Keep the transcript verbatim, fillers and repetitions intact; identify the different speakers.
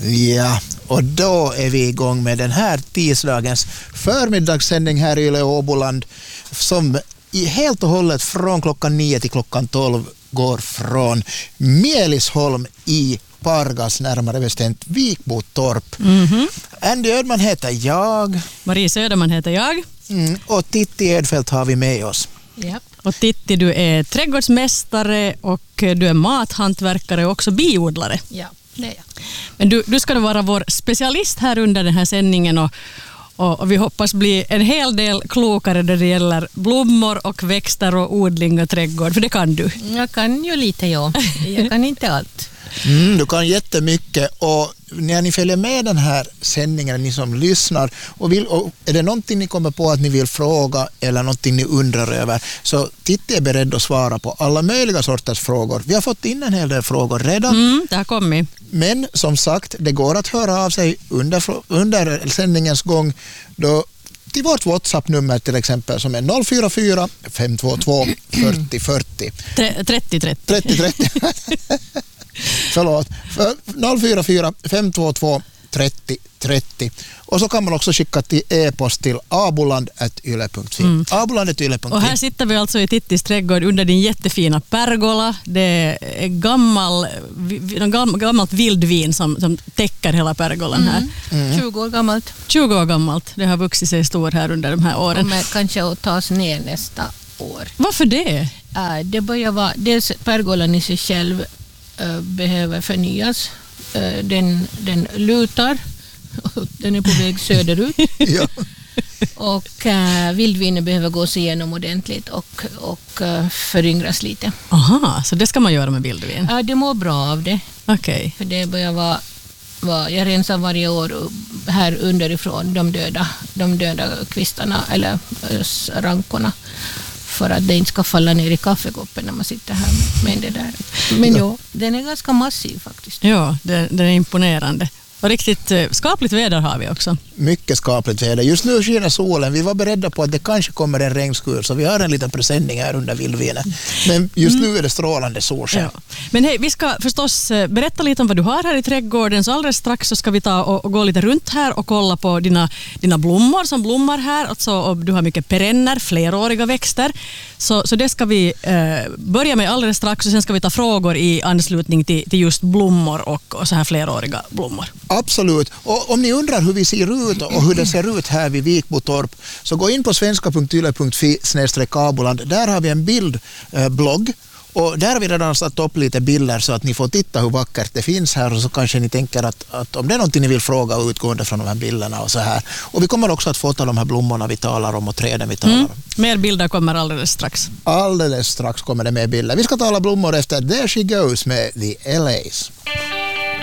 Speaker 1: Ja, och då är vi igång med den här tisdagens förmiddagssändning här i Yle Åboland som i helt och hållet från klockan nio till klockan tolv går från Mielisholm i Pargas, närmare bestämt Vikbotorp.
Speaker 2: Mm-hmm.
Speaker 1: Andy Ödman heter jag.
Speaker 2: Marie Söderman heter jag.
Speaker 1: Mm, och Titti Edfeldt har vi med oss.
Speaker 2: Ja. Och Titti, du är trädgårdsmästare och du är mathantverkare och också biodlare.
Speaker 3: Ja, det är jag.
Speaker 2: Men du, du ska vara vår specialist här under den här sändningen och, och, och vi hoppas bli en hel del klokare när det gäller blommor och växter och odling och trädgård, för det kan du.
Speaker 3: Jag kan ju lite, ja. Jag kan inte allt.
Speaker 1: Mm, du kan jättemycket, och när ni följer med den här sändningen, ni som lyssnar, och, vill, och är det någonting ni kommer på att ni vill fråga eller någonting ni undrar över, så Titti är beredd att svara på alla möjliga sorters frågor. Vi har fått in en hel del frågor redan.
Speaker 2: Mm, det har kommit.
Speaker 1: Men som sagt, det går att höra av sig under, under sändningens gång då till vårt WhatsApp-nummer till exempel, som är noll fyra fyra fem två två fyrtio fyrtio.
Speaker 2: trettio trettio.
Speaker 1: trettio trettio. Förlåt. noll fyra fyra fem två två trettio trettio. Och så kan man också skicka till e-post till aboland snabel-a yle punkt fi.
Speaker 2: Mm.
Speaker 1: aboland snabel-a yle punkt fi.
Speaker 2: Och här sitter vi alltså i Tittis trädgård under din jättefina pergola. Det är gammal, gammalt vildvin som, som täcker hela pergolan här.
Speaker 3: Mm. tjugo år gammalt.
Speaker 2: tjugo år gammalt. Det har vuxit sig stor här under de här åren.
Speaker 3: Kommer kanske att tas ner nästa år.
Speaker 2: Varför det?
Speaker 3: Äh, det börjar vara, dels pergolan i sig själv äh, behöver förnyas. Äh, den, den lutar. Den är på väg söderut.
Speaker 1: Ja.
Speaker 3: Och äh, vildvinen behöver gås igenom ordentligt och, och äh, föryngras lite.
Speaker 2: Aha, så det ska man göra med vildvin?
Speaker 3: Ja, det mår bra av det.
Speaker 2: Okej. Okay.
Speaker 3: För det börjar vara, vara, jag rensar varje år här underifrån de döda, de döda kvistarna eller äh, rankorna, för att det inte ska falla ner i kaffekoppen när man sitter här med det där. Men ja, den är ganska massiv faktiskt.
Speaker 2: Ja, den, den är imponerande. Och riktigt skapligt väder har vi också.
Speaker 1: Mycket skapligt väder. Just nu skiner solen. Vi var beredda på att det kanske kommer en regnskur, så vi har en liten presenning här under vildvinen. Men just nu är det strålande solsken. Ja.
Speaker 2: Men hej, vi ska förstås berätta lite om vad du har här i trädgården, så alldeles strax så ska vi ta och, och gå lite runt här och kolla på dina, dina blommor som blommar här. Alltså, och du har mycket perenner, fleråriga växter. Så, så det ska vi eh, börja med alldeles strax, och sen ska vi ta frågor i anslutning till, till just blommor och, och så här fleråriga blommor.
Speaker 1: Absolut. Och om ni undrar hur vi ser ut och hur det ser ut här vid Vikbotorp, så gå in på svenska punkt yle punkt fi snedstreck aboland. Där har vi en bildblogg. Och där har vi redan satt upp lite bilder så att ni får titta hur vackert det finns här, och så kanske ni tänker att, att om det är någonting ni vill fråga utgående från de här bilderna och så här. Och vi kommer också att fota de här blommorna vi talar om och träden vi talar om. Mm.
Speaker 2: Mer bilder kommer alldeles strax.
Speaker 1: Alldeles strax kommer det mer bilder. Vi ska tala blommor efter There She Goes med The L A's.